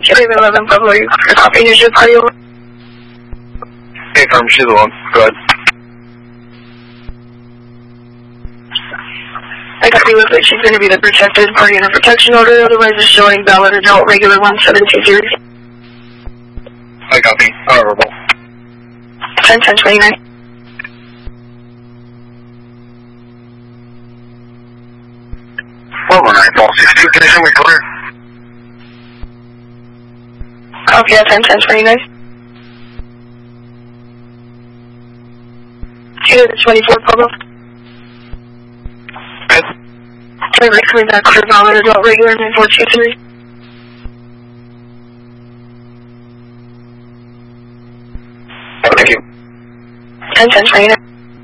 David 11 Pueblo, you copy, is your party over? Hey, firm, she's the one. Go ahead. I copy with it. She's going to be the protected party in a protection order, otherwise it's showing valid adult regular 1720. I copy. Honorable. 10-10-29. Well, 9-62, can you show me clear? Copy at 10-10-29. Unit 24 Pueblo. Good. Coming back clear valid adult regular 9423. Thank you. 10-10-29.